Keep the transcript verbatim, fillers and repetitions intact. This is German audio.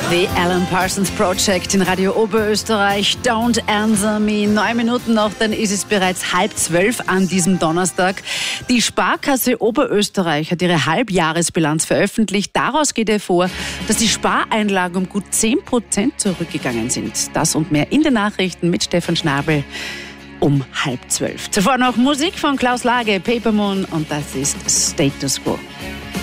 The Alan Parsons Project in Radio Oberösterreich. Don't answer me. Neun Minuten noch, dann ist es bereits halb zwölf an diesem Donnerstag. Die Sparkasse Oberösterreich hat ihre Halbjahresbilanz veröffentlicht. Daraus geht hervor, dass die Spareinlagen um gut zehn Prozent zurückgegangen sind. Das und mehr in den Nachrichten mit Stefan Schnabel um halb zwölf. Zuvor noch Musik von Klaus Lage, Paper Moon, und das ist Status Quo.